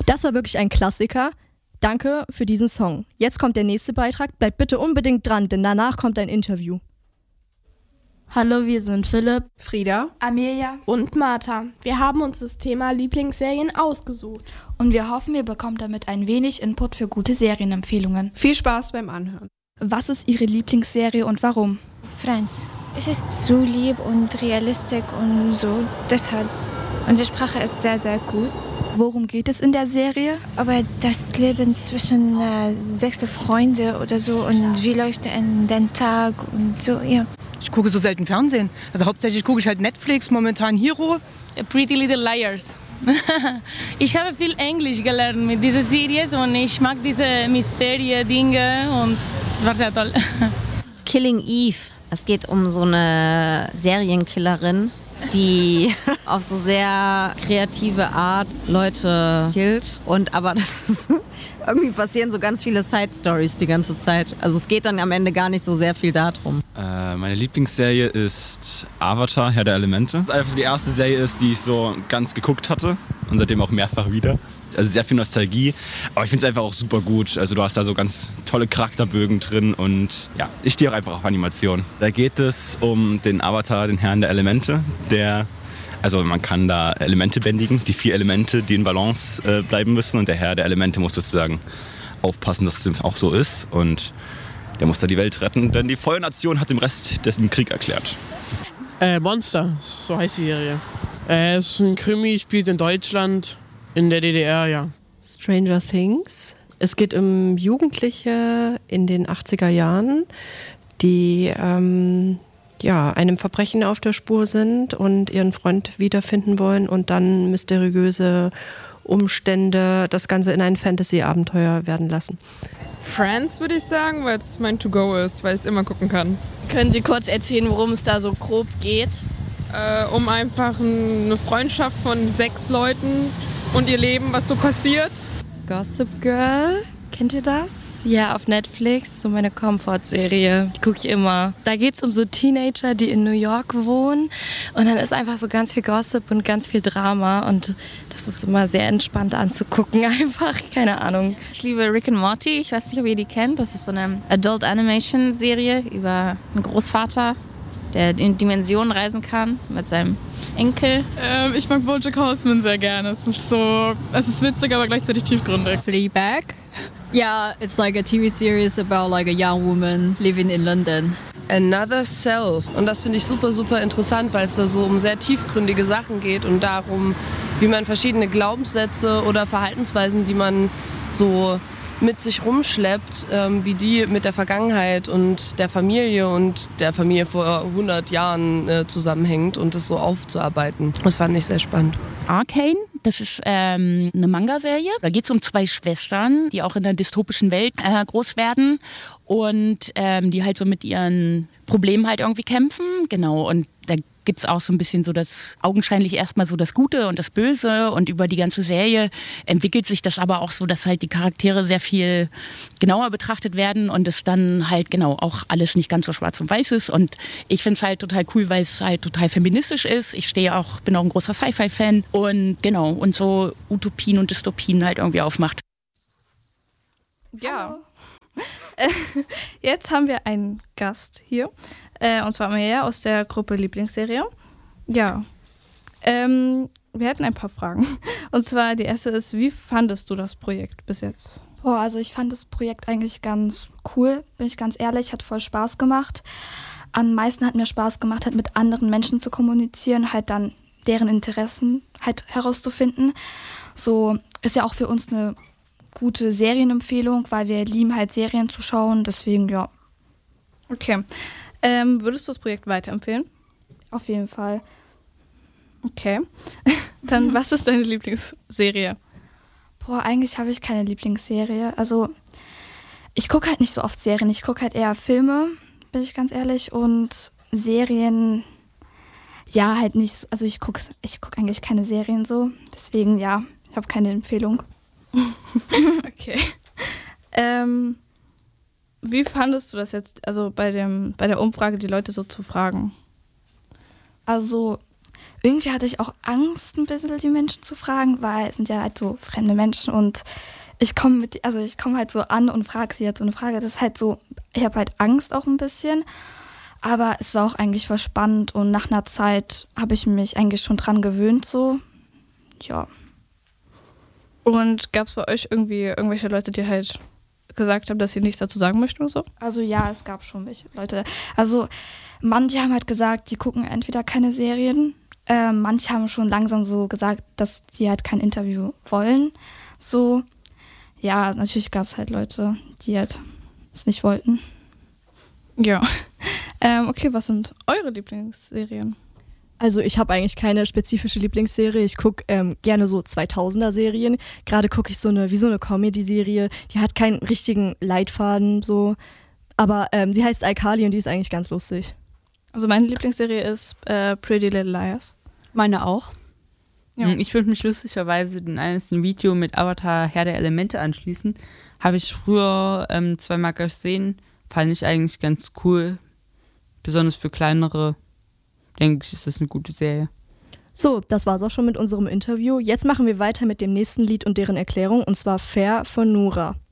Das war wirklich ein Klassiker. Danke für diesen Song. Jetzt kommt der nächste Beitrag. Bleibt bitte unbedingt dran, denn danach kommt ein Interview. Hallo, wir sind Philipp, Frieda, Amelia und Martha. Wir haben uns das Thema Lieblingsserien ausgesucht. und wir hoffen, ihr bekommt damit ein wenig Input für gute Serienempfehlungen. viel Spaß beim Anhören. Was ist Ihre Lieblingsserie und warum? Friends. Es ist so lieb und realistisch und so, deshalb. Und die Sprache ist sehr, sehr gut. Worum geht es in der Serie? Aber das Leben zwischen sechs Freunden oder so und wie läuft denn der Tag und so, ja. Ich gucke so selten Fernsehen. Also hauptsächlich gucke ich halt Netflix, momentan Hero. Pretty Little Liars. Ich habe viel Englisch gelernt mit dieser Serie und ich mag diese Mysterie-Dinge und es war sehr toll. Killing Eve. Es geht um so eine Serienkillerin, die auf so sehr kreative Art Leute killt. Aber das ist irgendwie passieren so ganz viele Side-Stories die ganze Zeit. Also es geht dann am Ende gar nicht so sehr viel darum. Meine Lieblingsserie ist Avatar, Herr der Elemente. Das einfach die erste Serie ist, die ich so ganz geguckt hatte und seitdem auch mehrfach wieder. Also sehr viel Nostalgie, aber ich finde es einfach auch super gut. Also du hast da so ganz tolle Charakterbögen drin und ja, ich stehe auch einfach auf Animation. Da geht es um den Avatar, den Herrn der Elemente, also man kann da Elemente bändigen, die 4 Elemente, die in Balance bleiben müssen und der Herr der Elemente muss sozusagen aufpassen, dass es auch so ist und der muss da die Welt retten, denn die Feuernation hat dem Rest den Krieg erklärt. Monster, so heißt die Serie. Es ist ein Krimi, spielt in Deutschland. In der DDR, ja. Stranger Things. Es geht um Jugendliche in den 80er Jahren, die einem Verbrechen auf der Spur sind und ihren Freund wiederfinden wollen und dann mysteriöse Umstände das Ganze in ein Fantasy-Abenteuer werden lassen. Friends würde ich sagen, weil es mein To-Go ist, weil ich es immer gucken kann. Können Sie kurz erzählen, worum es da so grob geht? Um einfach eine Freundschaft von 6 Leuten und ihr Leben, was so passiert. Gossip Girl, kennt ihr das? Ja, auf Netflix, so meine Comfort-Serie, die gucke ich immer. Da geht es um so Teenager, die in New York wohnen und dann ist einfach so ganz viel Gossip und ganz viel Drama und das ist immer sehr entspannt anzugucken, einfach, keine Ahnung. Ich liebe Rick and Morty, ich weiß nicht, ob ihr die kennt, das ist so eine Adult-Animation-Serie über einen Großvater, der in Dimensionen reisen kann mit seinem Enkel. Ich mag BoJack Horseman sehr gerne. Es ist witzig, aber gleichzeitig tiefgründig. Fleabag. Yeah, it's like a TV series about like a young woman living in London. Another Self. Und das finde ich super, super interessant, weil es da so um sehr tiefgründige Sachen geht und darum, wie man verschiedene Glaubenssätze oder Verhaltensweisen, die man so mit sich rumschleppt, wie die mit der Vergangenheit und der Familie vor 100 Jahren zusammenhängt und das so aufzuarbeiten. Das fand ich sehr spannend. Arcane, das ist eine Manga-Serie. Da geht es um 2 Schwestern, die auch in der dystopischen Welt groß werden und die halt so mit ihren Problemen halt irgendwie kämpfen. Genau, und da gibt es auch so ein bisschen so das, augenscheinlich erstmal so das Gute und das Böse und über die ganze Serie entwickelt sich das aber auch so, dass halt die Charaktere sehr viel genauer betrachtet werden und es dann halt genau auch alles nicht ganz so schwarz und weiß ist und ich finde es halt total cool, weil es halt total feministisch ist. Ich bin auch ein großer Sci-Fi-Fan und genau, und so Utopien und Dystopien halt irgendwie aufmacht. Ja. Jetzt haben wir einen Gast hier, und zwar Amelia aus der Gruppe Lieblingsserie. Ja, wir hätten ein paar Fragen. Und zwar die erste ist, wie fandest du das Projekt bis jetzt? Also ich fand das Projekt eigentlich ganz cool, bin ich ganz ehrlich, hat voll Spaß gemacht. Am meisten hat mir Spaß gemacht, halt mit anderen Menschen zu kommunizieren, halt dann deren Interessen halt herauszufinden. So ist ja auch für uns eine gute Serienempfehlung, weil wir lieben halt Serien zu schauen, deswegen ja. Okay. Würdest du das Projekt weiterempfehlen? Auf jeden Fall. Okay. Dann, was ist deine Lieblingsserie? Eigentlich habe ich keine Lieblingsserie. Also, ich gucke halt nicht so oft Serien. Ich gucke halt eher Filme, bin ich ganz ehrlich. Und Serien, ja, halt nicht. Also, ich guck eigentlich keine Serien so. Deswegen, ja, ich habe keine Empfehlung. Okay. Wie fandest du das jetzt, also bei der Umfrage die Leute so zu fragen? Also irgendwie hatte ich auch Angst, ein bisschen die Menschen zu fragen, weil es sind ja halt so fremde Menschen und ich komme halt so an und frage sie jetzt so eine Frage. Das ist halt so, ich habe halt Angst auch ein bisschen, aber es war auch eigentlich voll spannend und nach einer Zeit habe ich mich eigentlich schon dran gewöhnt, so, ja. Und gab es bei euch irgendwie irgendwelche Leute, die halt gesagt haben, dass sie nichts dazu sagen möchten oder so? Also ja, es gab schon welche Leute. Also manche haben halt gesagt, sie gucken entweder keine Serien, manche haben schon langsam so gesagt, dass sie halt kein Interview wollen. So, ja, natürlich gab es halt Leute, die halt es nicht wollten. Ja. Okay, was sind eure Lieblingsserien? Also ich habe eigentlich keine spezifische Lieblingsserie. Ich gucke gerne so 2000er-Serien. Gerade gucke ich so eine Comedy-Serie. Die hat keinen richtigen Leitfaden, so. Aber sie heißt iCarly und die ist eigentlich ganz lustig. Also meine Lieblingsserie ist Pretty Little Liars. Meine auch. Ja. Ich würde mich lustigerweise in einem Video mit Avatar Herr der Elemente anschließen. Habe ich früher 2-mal gesehen. Fand ich eigentlich ganz cool. Besonders für kleinere, denke ich, ist das eine gute Serie. So, das war's auch schon mit unserem Interview. Jetzt machen wir weiter mit dem nächsten Lied und deren Erklärung, und zwar Fair von Nura.